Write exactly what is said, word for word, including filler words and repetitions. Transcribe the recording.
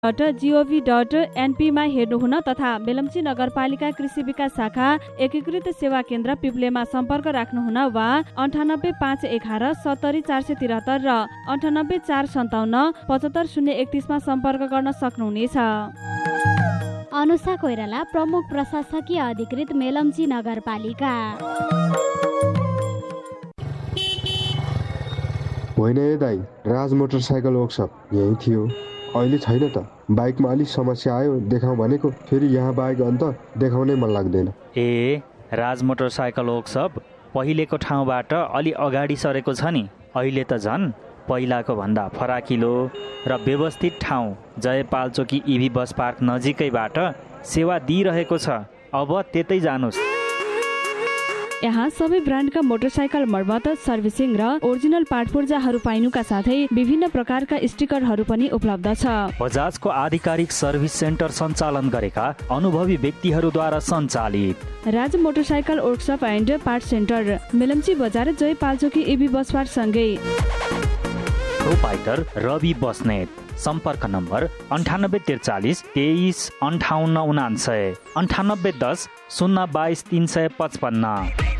Dot gov dot एनपीमा हेर्नुहुन तथा मेलम्ची नगरपालिका कृषि विकास शाखा एकीकृत सेवा केन्द्र पिप्लेमा सम्पर्क राख्नुहुन वा अन्ठानब्बे पाँच एघार सत्तरी चार सय त्रिहत्तर र अन्ठानब्बे चार सन्ताउन्न पचहत्तर शून्य एकतिसमा सम्पर्क गर्न सक्नुहुनेछ। अनुषा कोइराला, प्रमुख प्रशासकीय अधिकृत, मेलम्ची नगरपालिका। होइन ए दाइ, राज मोटरसाइकल वर्कसप यही थियो, अहिले छैन त। बाइकमा अलिक समस्या आयो देखाउँ भनेको, फेरि यहाँ बाइक अन्त देखाउनै मन लाग्दैन। ए राज मोटरसाइकल वर्कसप पहिलेको ठाउँबाट अलि अगाडि सरेको छ नि। अहिले त झन् पहिलाको भन्दा फराकिलो र व्यवस्थित ठाउँ जयपालचोकी इभी बस पार्क नजिकैबाट सेवा दिइरहेको छ। अब त्यतै जानुस्। यहाँ सबै ब्रान्डका मोटरसाइकल मर्मत, सर्भिसिङ र ओरिजिनल पार्ट पुर्जाहरू पाइनुका साथै विभिन्न प्रकारका स्टिकरहरू पनि उपलब्ध छ। बजाजको आधिकारिक सर्भिस सेन्टर सञ्चालन गरेका अनुभवी व्यक्तिहरूद्वारा सञ्चालित राज motorcycle workshop and part centre, Melamchi बजार, जयपालचोकी इभी बस पार्क सँगै प्रोपाइटर रवि बस्नेत। सम्पर्क नम्बर अन्ठानब्बे त्रिचालिस तेइस अन्ठाउन्न उनान्सय अन्ठानब्बे दस शून्य बाइस तिन सय पचपन्न।